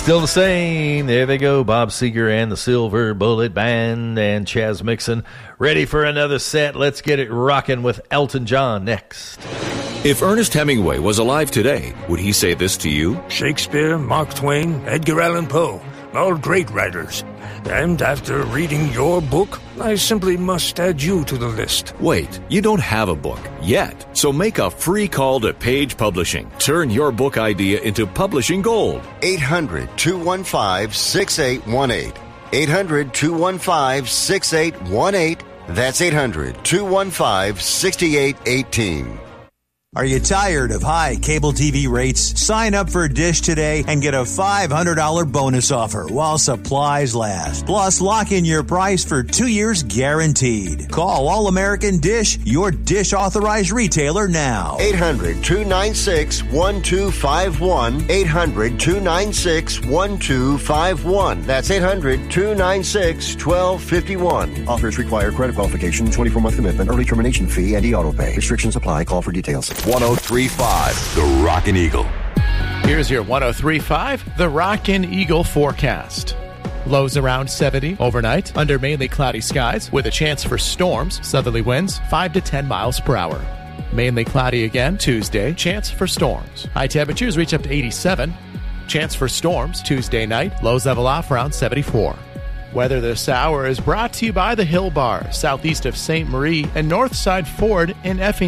Still the same. There they go. Bob Seger and the Silver Bullet Band and Chaz Mixon. Ready for another set. Let's get it rocking with Elton John next. If Ernest Hemingway was alive today, would he say this to you? Shakespeare, Mark Twain, Edgar Allan Poe, all great writers. And after reading your book, I simply must add you to the list. Wait, you don't have a book yet. So make a free call to Page Publishing. Turn your book idea into publishing gold. 800-215-6818. 800-215-6818. That's 800-215-6818. Are you tired of high cable TV rates? Sign up for Dish today and get a $500 bonus offer while supplies last. Plus, lock in your price for 2 years guaranteed. Call All American Dish, your Dish authorized retailer now. 800-296-1251. 800-296-1251. That's 800-296-1251. Offers require credit qualification, 24-month commitment, early termination fee, and e-auto pay. Restrictions apply. Call for details. 103.5 The Rockin' Eagle. Here's your 103.5 The Rockin' Eagle forecast. Lows around 70 overnight under mainly cloudy skies with a chance for storms, southerly winds 5 to 10 miles per hour. Mainly cloudy again Tuesday, chance for storms. High temperatures reach up to 87. Chance for storms Tuesday night, lows level off around 74. Weather this hour is brought to you by the Hill Bar, southeast of St. Marie and Northside Ford in Effingham.